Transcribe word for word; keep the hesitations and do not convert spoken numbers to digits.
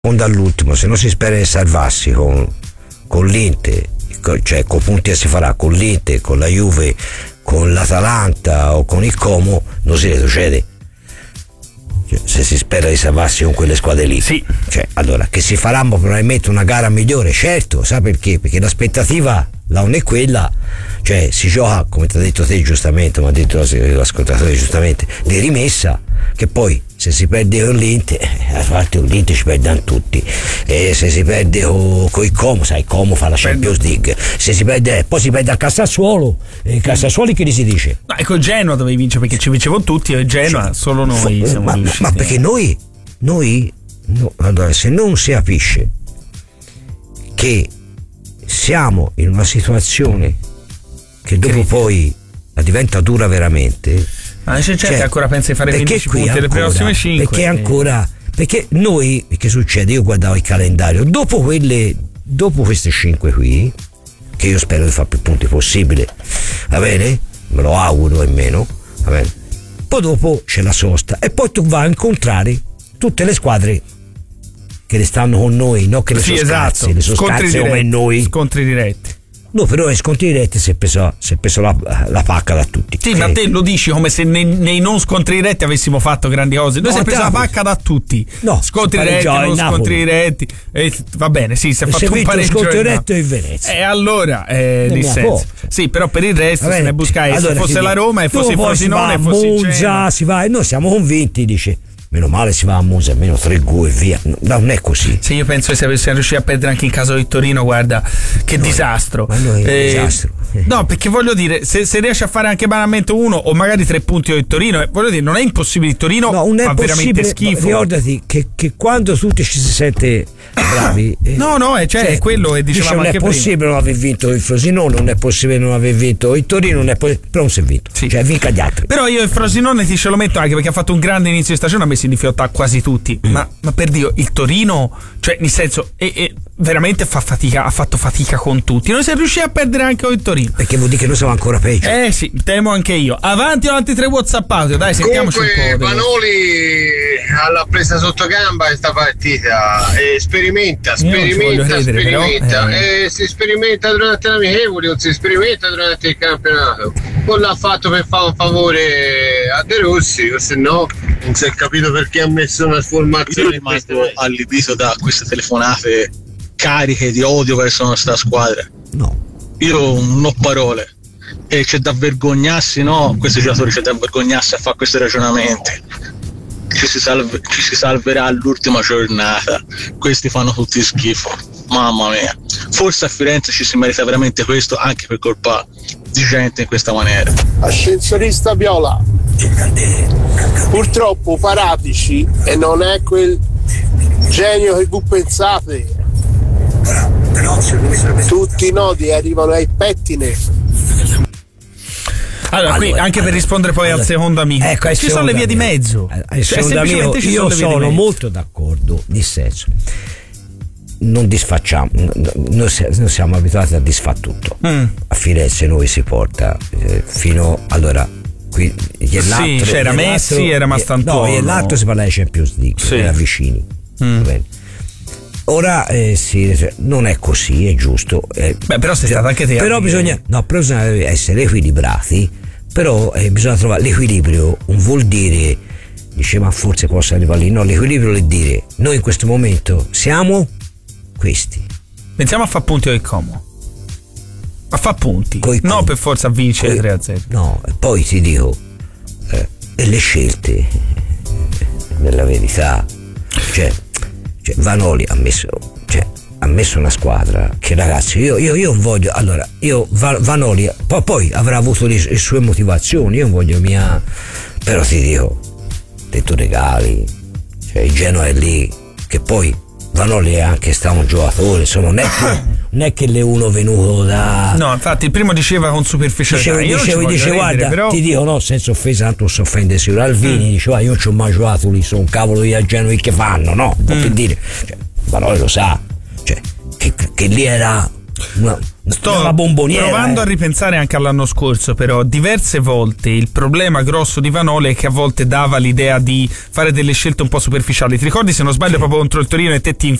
all'ultimo, se non si spera di salvarsi con, con l'Inter, cioè con punti che si farà con l'Inter, con la Juve, con l'Atalanta o con il Como, non si retrocede. Cioè, se si spera di salvarsi con quelle squadre lì, sì. Cioè, allora che si faranno probabilmente una gara migliore, certo, sa perché? Perché l'aspettativa la non è quella, cioè si gioca, come ti ha detto te giustamente, ma ha detto l'ascoltatore giustamente, di rimessa, che poi se si perde con l'Inter, a parte con l'Inter ci perdono tutti, e se si perde con, con il Como, sai, Como fa la Champions League, se si perde, poi si perde al Cassassuolo, e il Cassassuolo che gli si dice? No, ecco, Genoa dovevi vincere perché ci vincevano tutti, e Genoa solo noi siamo ma, riusciti. Ma perché noi, noi no, allora, se non si capisce che siamo in una situazione che dopo Critico. poi la diventa dura veramente, ma c'è gente che ancora pensa di fare quindici punti ancora, le prossime cinque, perché ancora perché noi, che succede, io guardavo il calendario, dopo quelle dopo queste cinque qui, che io spero di fare più punti possibile, va bene, me lo auguro almeno, va bene, poi dopo c'è la sosta e poi tu vai a incontrare tutte le squadre che le stanno con noi, no, che le sì, sono esatto. scarse, le sono scarse come noi, scontri diretti. No, però ai scontri diretti si è preso, si è preso la, la pacca da tutti. Sì, okay? Ma te lo dici come se nei, nei non scontri diretti avessimo fatto grandi cose. Noi no, si è preso la pacca da tutti. No, scontri diretti, non scontri diretti. E, va bene, sì, si è fatto un pareggio. Scontri diretto in Venezia. E allora, eh, dissenso. Sì, però per il resto se ne buscai, allora, se fosse la Roma e fosse il Frosinone, si va a Monza, si va, e noi siamo convinti, dice. Meno male si va a Monza, almeno tre gol e via. No, non è così. Se io penso che se avessimo riuscito a perdere anche in caso di Torino, guarda, che no, disastro. Ma noi è eh, disastro. No, perché voglio dire, se, se riesci a fare anche banalmente uno o magari tre punti di Torino, eh, voglio dire, non è impossibile. Il Torino no, non è fa veramente schifo. Ricordati che, che quando tutti ci si sente bravi. Eh, no, no, è, cioè, cioè, è quello che dicevamo non anche è possibile prima. non aver vinto il Frosinone, non è possibile non aver vinto il Torino, non è po- però non si è vinto. Sì. Cioè, vinca gli altri. Però io il Frosinone ti ce lo metto anche perché ha fatto un grande inizio di stagione, ha messo in difficoltà quasi tutti, mm. ma, ma per Dio il Torino, cioè nel senso è, è, veramente fa fatica, ha fatto fatica con tutti, non si è riusciti a perdere anche con il Torino, perché vuol dire che noi siamo ancora peggio. Eh sì, temo anche io. Avanti o avanti tre WhatsApp audio, dai, sentiamoci comunque, un po'. Vanoli l'ha presa sotto gamba questa partita e sperimenta, sperimenta, credere, sperimenta però, eh. e si sperimenta durante l'amichevole, non si sperimenta durante il campionato. Non l'ha fatto per fare un favore a De Rossi, o se no non si è capito perché ha messo una formazione in questo allibito da queste telefonate cariche di odio verso la nostra squadra. No. Io non ho parole e c'è da vergognarsi, no? Questi giocatori c'è da vergognarsi a fare questi ragionamenti. Ci si, salve, ci si salverà all'ultima giornata, questi fanno tutti schifo, mamma mia. Forse a Firenze ci si merita veramente questo anche per colpa di gente in questa maniera. Ascensorista Viola, purtroppo Paratici e non è quel genio che voi pensate. Tutti i nodi arrivano ai pettine. Allora, qui allora, anche allora, per rispondere poi allora, al secondo amico, ecco, ci sono le vie di mezzo. Al cioè, secondo amico, io sono molto d'accordo, nel senso, non disfacciamo, noi siamo abituati a disfare tutto. Mm. A Firenze noi si porta eh, fino allora qui sì, c'era Messi, era Mastantuono. No, e l'altro si parla di Champions League, sì. Era vicini. Mm. Va bene. Ora eh, sì, non è così, è giusto. Eh, Beh, però sei stato anche te. Però bisogna, no, però bisogna essere equilibrati. Però eh, bisogna trovare l'equilibrio. Non vuol dire, dice, ma forse posso arrivare lì. No, l'equilibrio è dire, noi in questo momento siamo questi. Pensiamo a fare punti o il Como. A fare punti. Coi no, com- per forza a vincere tre a zero. No, e poi ti dico, eh, e le scelte, nella verità, cioè. Cioè, Vanoli ha messo, cioè, ha messo una squadra che, ragazzi, io, io, io voglio, allora, io Vanoli poi, poi avrà avuto le, le sue motivazioni, io voglio mia, però ti dico, te tu regali, cioè il Genoa è lì, che poi Vanoli è anche stato un giocatore, insomma, non è che, non è che le uno venuto da. No, infatti il primo diceva con superficialità. Dicevo, dicevo, dicevo guarda, però... ti dico, no, senza offesa, tanto si offende sicuro Alvini, mm. diceva, io non ci ho mai giocato lì, sono un cavolo di Genoa che fanno, no? Non mm. per dire, cioè, Vanoli lo sa, cioè, che, che lì era una, Sto una bomboniera, provando eh. a ripensare anche all'anno scorso, però diverse volte il problema grosso di Vanoli è che a volte dava l'idea di fare delle scelte un po' superficiali. Ti ricordi, se non sbaglio, proprio contro il Torino e te ti